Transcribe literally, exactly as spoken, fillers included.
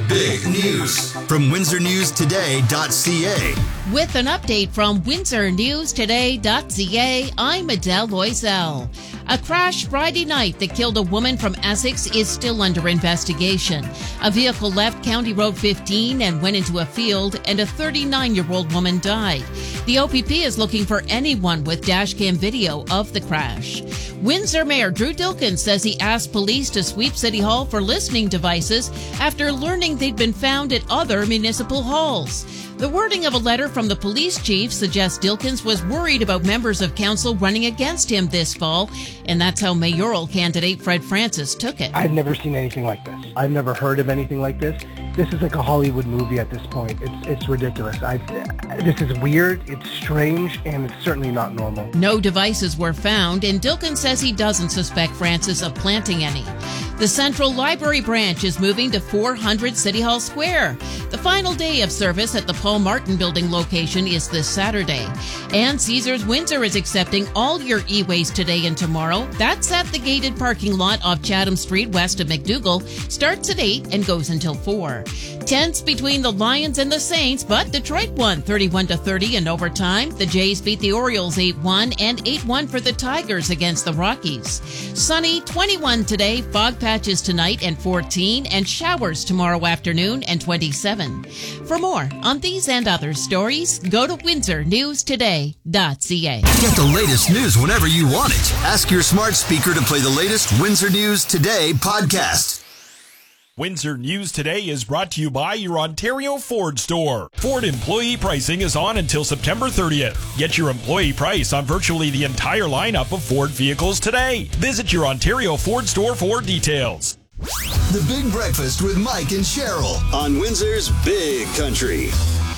big news from Windsor News Today dot C A. With an update from Windsor News Today dot C A, I'm Adele Loisel. A crash Friday night that killed a woman from Essex is still under investigation. A vehicle left County Road fifteen and went into a field, and a thirty-nine-year-old woman died. The O P P is looking for anyone with dashcam video of the crash. Windsor Mayor Drew Dilkens says he asked police to sweep City Hall for listening devices after learning they'd been found at other municipal halls. The wording of a letter from the police chief suggests Dilkens was worried about members of council running against him this fall, and that's how mayoral candidate Fred Francis took it. I've never seen anything like this. I've never heard of anything like this. This is like a Hollywood movie at this point. It's it's ridiculous. I, this is weird, it's strange, and it's certainly not normal. No devices were found, and Dilkens says he doesn't suspect Francis of planting any. The Central Library branch is moving to four hundred City Hall Square. The final day of service at the Paul Martin Building location is this Saturday. And Caesars Windsor is accepting all your e-waste today and tomorrow. That's at the gated parking lot off Chatham Street west of McDougall. Starts at eight and goes until four. Tense between the Lions and the Saints, but Detroit won thirty-one to thirty in overtime. The Jays beat the Orioles eight one and eight one for the Tigers against the Rockies. Sunny, twenty-one today, fog patches tonight and fourteen, and showers tomorrow afternoon and twenty-seven. For more on these and other stories, go to Windsor News Today dot C A. Get the latest news whenever you want it. Ask your smart speaker to play the latest Windsor News Today podcast. Windsor News Today is brought to you by your Ontario Ford store. Ford employee pricing is on until September thirtieth. Get your employee price on virtually the entire lineup of Ford vehicles today. Visit your Ontario Ford store for details. The Big Breakfast with Mike and Cheryl on Windsor's Big Country.